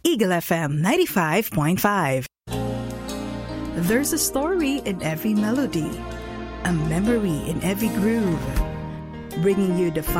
Eagle FM 95.5. There's a story in every melody, a memory in every groove, bringing you the